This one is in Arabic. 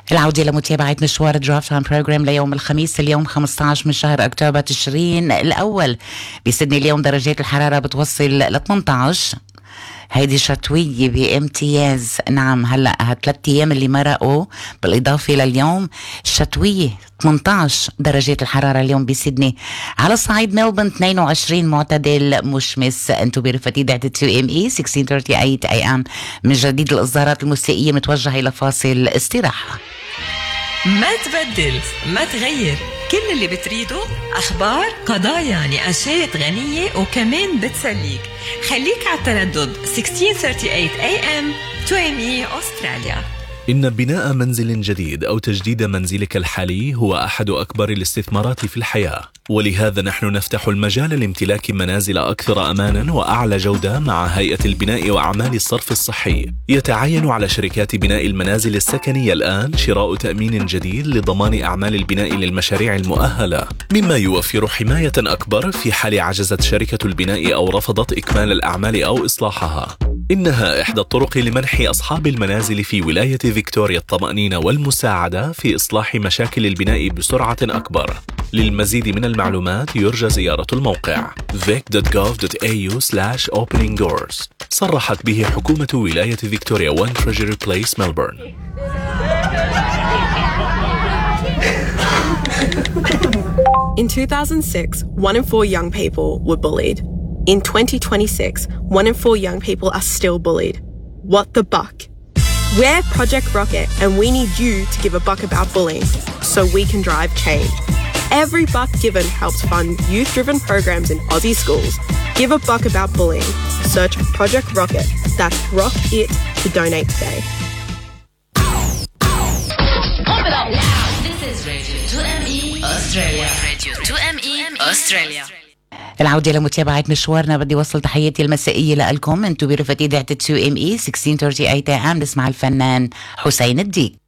العودة لمتابعة مشوار درافت تايم بروجرام ليوم الخميس اليوم 15 من شهر أكتوبر تشرين الأول. بسيدني اليوم درجات الحرارة بتوصل ل 18. هيدي شتوية بامتياز. نعم هلأ هالثلاث أيام اللي مرقوا بالإضافة لليوم شتوية 18 درجات الحرارة اليوم بسيدني. على صعيد ملبورن 22 معتدل مشمس. انتو برفقة إذاعة 2ME 1638 AM. من جديد الإصدارات الموسيقية متوجهة إلى فاصل استراحة. ما تبدل ما تغير، كل اللي بتريده أخبار، قضايا، نقاشات غنية وكمان بتسليك. خليك على التردد 1638 AM 2ME أستراليا. إن بناء منزل جديد أو تجديد منزلك الحالي هو أحد أكبر الاستثمارات في الحياة، ولهذا نحن نفتح المجال لامتلاك منازل أكثر أمانا وأعلى جودة مع هيئة البناء وأعمال الصرف الصحي. يتعين على شركات بناء المنازل السكنية الآن شراء تأمين جديد لضمان أعمال البناء للمشاريع المؤهلة، مما يوفر حماية أكبر في حال عجزت شركة البناء أو رفضت إكمال الأعمال أو إصلاحها. إنها إحدى الطرق لمنح أصحاب المنازل في ولاية فيكتوريا الطمأنينة والمساعدة في إصلاح مشاكل البناء بسرعة أكبر. للمزيد من المعلومات يرجى زيارة الموقع vic.gov.au/opening doors. صرحت به حكومة ولاية فيكتوريا 1 Treasury Place Melbourne. In 2006, 1 in 4 young people were bullied. In 2026, 1 in 4 young people are still bullied. What the buck? We're Project Rocket and we need you to give a buck about bullying so we can drive change. Every buck given helps fund youth-driven programs in Aussie schools. Give a buck about bullying. Search Project Rocket. That's Rock It to donate today. Pump it up loud. This is Radio 2ME Australia. Radio 2ME Australia. العودة لمتابعة مشوارنا. بدي وصل تحياتي المسائية لكم انتو برفقة إذاعة 2ME 1638 AM. نسمع الفنان حسين الديك.